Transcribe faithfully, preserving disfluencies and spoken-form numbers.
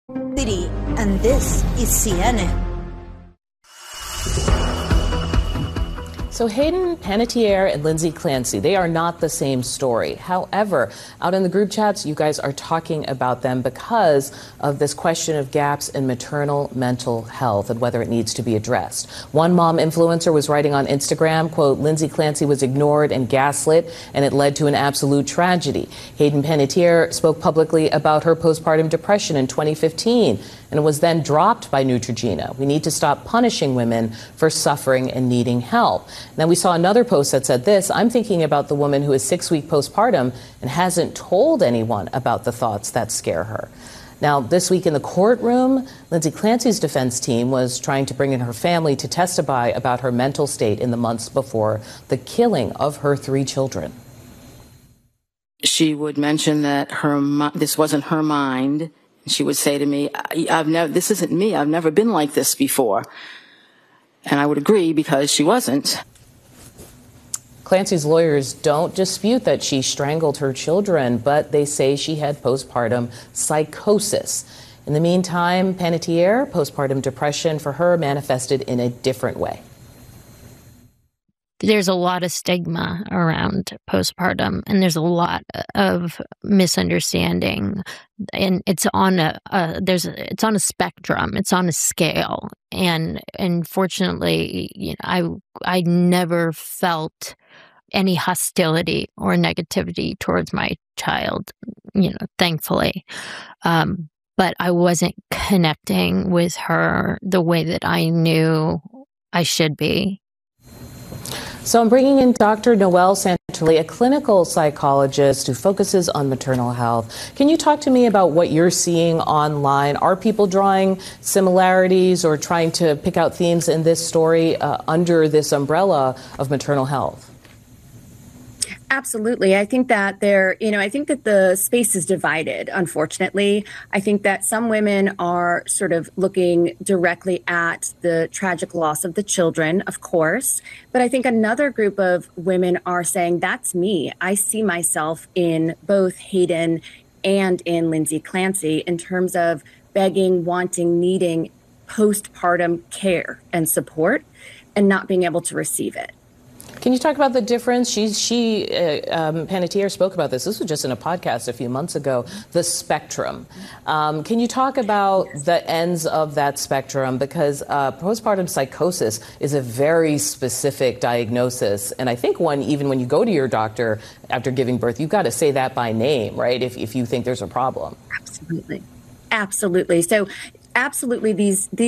City, and this is C N N. So Hayden Panettiere and Lindsay Clancy, they are not the same story. However, out in the group chats, you guys are talking about them because of this question of gaps in maternal mental health and whether it needs to be addressed. One mom influencer was writing on Instagram, quote, Lindsay Clancy was ignored and gaslit, and it led to an absolute tragedy. Hayden Panettiere spoke publicly about her postpartum depression in twenty fifteen and was then dropped by Neutrogena. We need to stop punishing women for suffering and needing help. Then we saw another post that said this: I'm thinking about the woman who is six weeks postpartum and hasn't told anyone about the thoughts that scare her. Now, this week in the courtroom, Lindsay Clancy's defense team was trying to bring in her family to testify about her mental state in the months before the killing of her three children. She would mention that her this wasn't her mind. She would say to me, I've never, this isn't me. I've never been like this before. And I would agree because she wasn't. Clancy's lawyers don't dispute that she strangled her children, but they say she had postpartum psychosis. In the meantime, Panettiere, postpartum depression for her manifested in a different way. There's a lot of stigma around postpartum, and there's a lot of misunderstanding, and it's on a, a there's a, it's on a spectrum, it's on a scale, and and fortunately, you know, I I never felt any hostility or negativity towards my child, you know, thankfully, um, but I wasn't connecting with her the way that I knew I should be. So I'm bringing in Doctor Noelle Santorelli, a clinical psychologist who focuses on maternal health. Can you talk to me about what you're seeing online? Are people drawing similarities or trying to pick out themes in this story uh, under this umbrella of maternal health? Absolutely. I think that there, you know, I think that the space is divided, unfortunately. I think that some women are sort of looking directly at the tragic loss of the children, of course. But I think another group of women are saying, that's me. I see myself in both Hayden and in Lindsay Clancy in terms of begging, wanting, needing postpartum care and support and not being able to receive it. Can you talk about the difference? She, she uh, um, Panettiere spoke about this. This was just in a podcast a few months ago, the spectrum. Um, can you talk about the ends of that spectrum? Because uh, postpartum psychosis is a very specific diagnosis. And I think one, even when you go to your doctor after giving birth, you've got to say that by name, right? If, if you think there's a problem. Absolutely. Absolutely. So absolutely, these, these